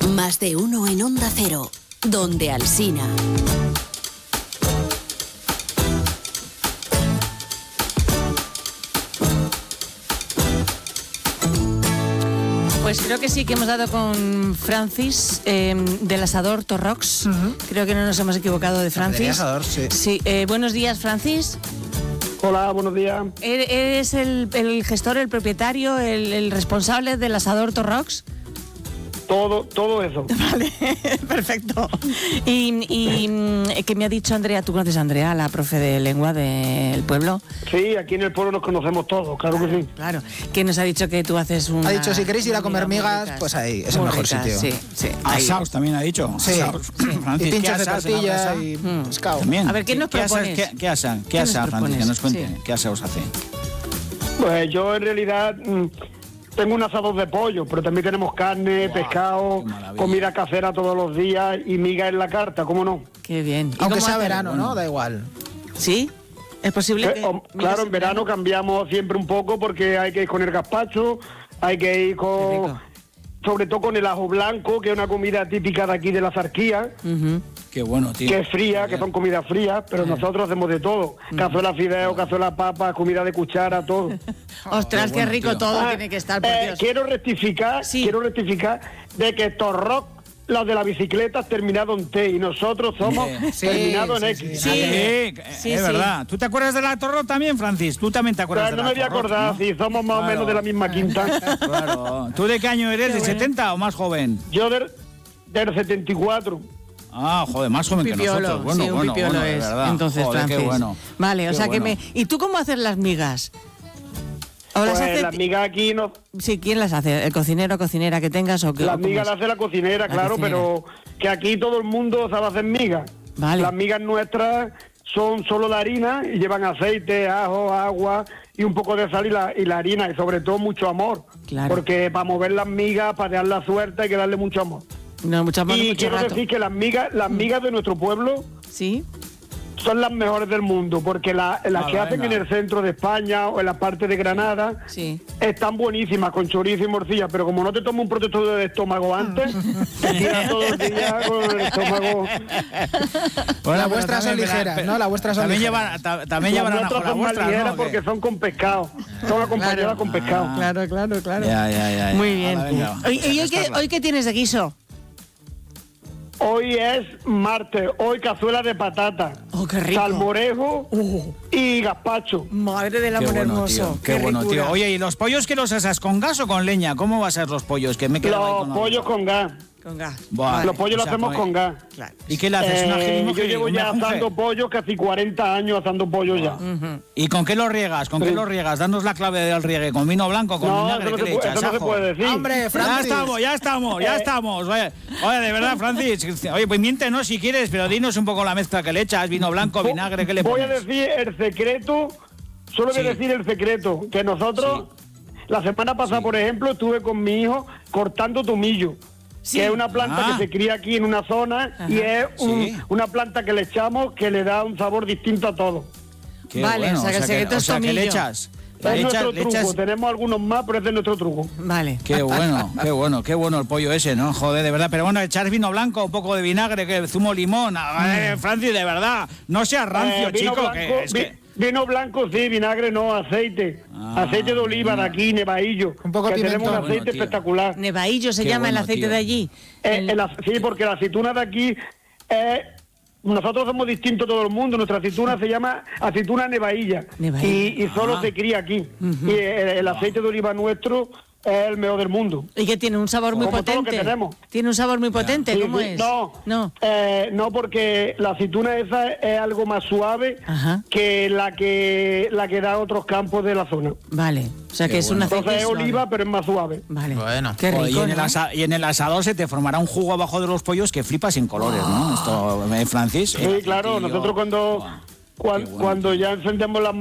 Más de uno en Onda Cero, donde Alsina. Pues creo que sí, que hemos dado con Francis del Asador Torrox. Creo que no nos hemos equivocado de Francis. Asador, sí. Sí, buenos días, Francis. Hola, buenos días. ¿Eres el gestor, el propietario, el responsable del Asador Torrox? Todo eso. Vale, perfecto. Y que me ha dicho Andrea, ¿tú conoces a Andrea, la profe de lengua del pueblo? Sí, aquí en el pueblo nos conocemos todos, claro que sí. Claro, que nos ha dicho que tú haces un... Ha dicho, si queréis ir a comer migas, pues ahí, es el mejor sitio. Sí, sí. Asaos también ha dicho. Sí. Francis, Y pinchos de ¿qué asas tortilla en y la brasa? pescado. También. A ver, ¿qué nos propones? ¿Qué asa, ¿Qué nos Francis? propones? Que nos cuente. Sí. ¿Qué asaos hace? Pues yo en realidad tengo un asador de pollo, pero también tenemos carne, pescado, qué maravilla. comida casera todos los días y miga en la carta, ¿cómo no? Qué bien. ¿Y Aunque cómo sea haces? verano, ¿no? Da igual. ¿Sí? ¿Es posible que...? Claro, en verano cambiamos siempre un poco porque hay que ir con el gazpacho, hay que ir Qué con... rico. Sobre todo con el ajo blanco, que es una comida típica de aquí de la Zarquía, Qué bueno, tío. que es fría, que son comidas frías, pero nosotros hacemos de todo. Cazuela fideo, cazuela papa, comida de cuchara, todo. Ostras, Qué qué bueno, rico tío. todo tiene que estar, por Dios. Quiero rectificar de que Torrox, los de la bicicleta, has terminado en T y nosotros somos Sí, terminados en sí, X. sí. Sí, es sí. verdad. ¿Tú te acuerdas de la Torro también, Francis? ¿Tú también te acuerdas Pero de no la me voy a Torro, acordar, ¿no? si somos más o menos de la misma quinta. Claro. ¿Tú de qué año eres? ¿De 70 o más joven? Yo del 74. Ah, joder, más joven que Pipiolo, nosotros. Bueno, sí, un bueno, pipiolo bueno, de es. verdad. Entonces, Joder, Francis. qué bueno. Vale, o Qué sea que bueno. ¿Y tú cómo haces las migas? ¿O las Pues hace... las migas aquí no... Sí, ¿quién las hace? ¿El cocinero o cocinera que tengas? ¿O qué, Las o cómo migas es? las hace la cocinera, La claro, cocinera. pero que aquí todo el mundo sabe hacer migas. Vale. Las migas nuestras son solo la harina y llevan aceite, ajo, agua y un poco de sal y la harina y sobre todo mucho amor. Claro. Porque para mover las migas, para darle suerte hay que darle mucho amor. No, mucho más, Y mucho quiero rato. decir que las migas de nuestro pueblo ¿Sí? son las mejores del mundo, porque las que hacen venga. en el centro de España o en la parte de Granada Sí. están buenísimas con chorizo y morcilla, pero como no te tomas un protector de estómago antes, te tiras todo el día con el estómago. La vuestra son ligeras, ¿no? La vuestra son también ligeras. también Las llevarán nuestras ajo la son más vuestra, ligeras ¿no? porque son con pescado, son acompañadas con pescado. Claro, claro, claro. Ya. Muy bien. Hala, venga. ¿Y hoy qué tienes de guiso? Hoy es martes, hoy cazuela de patata, Oh, qué rico. salmorejo y gazpacho. Madre del Qué amor bueno, hermoso. tío. Qué bueno, ricura. tío. Oye, ¿y los pollos que los asas con gas o con leña? ¿Cómo va a ser los pollos? Que me he quedado ahí Los con pollos con gas. Con gas. Buah. Los pollos O los sea, hacemos pues- con gas. Claro. ¿Y qué le haces? Yo llevo ya asando pollo casi 40 años asando pollo ya. ¿Y con qué lo riegas? ¿Con qué lo riegas? Danos la clave del riegue. ¿Con vino blanco? ¿Con No, vinagre? eso no, ¿Qué le se puede, echas? eso no se ¿Ajo? puede decir. ¡Hombre, Francis! Ya estamos. Oye, de verdad, Francis. Oye, pues miéntenos si quieres, pero dinos un poco la mezcla que le echas. Vino blanco, vinagre, ¿qué le Voy pones? a decir el secreto, solo voy a decir el secreto, que nosotros, la semana pasada, por ejemplo, estuve con mi hijo cortando tomillo. Sí. Que es una planta Ah. que se cría aquí en una zona y es Sí. una planta que le echamos que le da un sabor distinto a todo. Qué Vale, bueno, o sea, que el secreto es ¿qué le tomillo. echas? Es nuestro truco, tenemos algunos más, pero ese es nuestro truco. Vale. Qué bueno el pollo ese, ¿no? Joder, de verdad. Pero bueno, echar vino blanco, un poco de vinagre, que zumo limón. Francis, de verdad, no seas rancio, Vino chico. blanco, Que es que... vino blanco sí, vinagre no, aceite. Aceite de oliva de aquí, Nevaillo. Un poco que pimentón. tenemos un aceite Bueno, tío. espectacular. Nevaillo se Qué llama el bueno, aceite tío. de allí. Sí, porque la aceituna de aquí, nosotros somos distintos todo el mundo. Nuestra aceituna se llama aceituna Nevailla. Nevailla. Y solo se cría aquí. Y el aceite de oliva nuestro es el mejor del mundo. Y que tiene un sabor muy Como todo lo potente. que tenemos. Tiene un sabor muy potente, Sí, ¿cómo sí. es? No, No. no, porque la aceituna esa es algo más suave Ajá. que la que da otros campos de la zona. Vale. O sea que Qué es un bueno. aceite Entonces es suave. oliva, pero es más suave. Vale. Bueno. Qué Joder, rico, y en el asador se te formará un jugo abajo de los pollos que flipas en colores, ¿no? Esto, Francis. Sí, claro, nosotros cuando Qué bueno, ya encendemos las